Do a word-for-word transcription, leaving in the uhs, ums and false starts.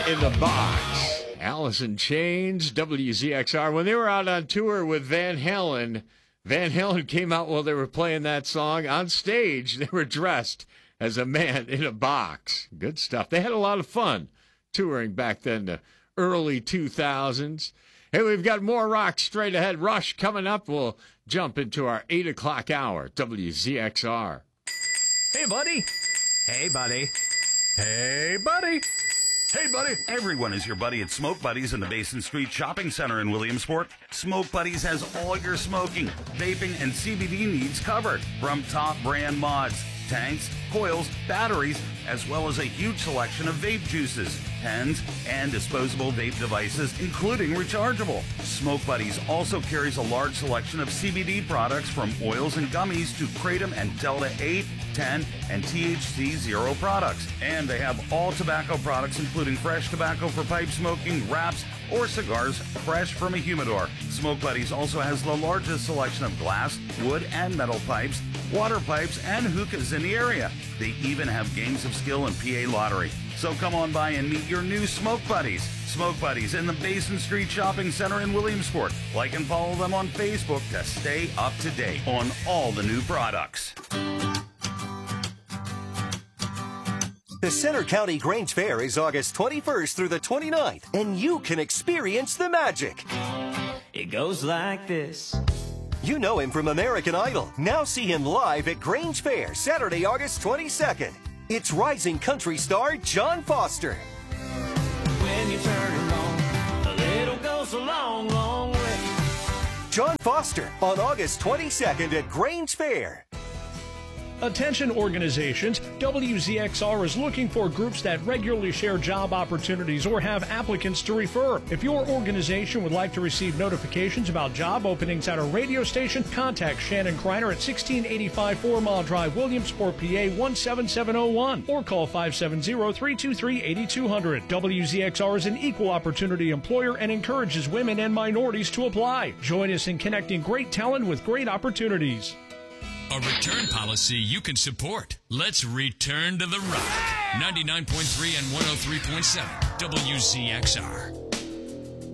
in the Box. Alice in Chains, W Z X R. When they were out on tour with Van Halen, Van Halen came out while they were playing that song. On stage, they were dressed as a man in a box. Good stuff. They had a lot of fun touring back then, the early two thousands. Hey, we've got more rock straight ahead. Rush coming up. We'll jump into our eight o'clock hour, W Z X R. Hey, buddy. Hey, buddy. Hey, buddy. Hey, buddy. Everyone is your buddy at Smoke Buddies in the Basin Street Shopping Center in Williamsport. Smoke Buddies has all your smoking, vaping, and C B D needs covered. From top brand mods, tanks, coils, batteries, as well as a huge selection of vape juices, pens, and disposable vape devices, including rechargeable. Smoke Buddies also carries a large selection of C B D products from oils and gummies to Kratom and Delta eight, ten, and T H C zero products. And they have all tobacco products, including fresh tobacco for pipe smoking, wraps, or cigars fresh from a humidor. Smoke Buddies also has the largest selection of glass, wood, and metal pipes, water pipes, and hookahs in the area. They even have games of skill and P A lottery. So come on by and meet your new Smoke Buddies. Smoke Buddies in the Basin Street Shopping Center in Williamsport. Like and follow them on Facebook to stay up to date on all the new products. The Center County Grange Fair is August twenty-first through the twenty-ninth, and you can experience the magic. It goes like this. You know him from American Idol. Now see him live at Grange Fair, Saturday, August twenty-second. It's rising country star John Foster. When you turn it on, a little goes a long, long way. John Foster on August twenty-second at Grange Fair. Attention organizations, W Z X R is looking for groups that regularly share job opportunities or have applicants to refer. If your organization would like to receive notifications about job openings at a radio station, contact Shannon Kreiner at sixteen eighty-five Four Mile Drive, Williamsport, P A one seven seven zero one, or call five seven zero, three two three, eight two zero zero. W Z X R is an equal opportunity employer and encourages women and minorities to apply. Join us in connecting great talent with great opportunities. A return policy you can support. Let's return to the rock. ninety-nine point three and one oh three point seven W Z X R.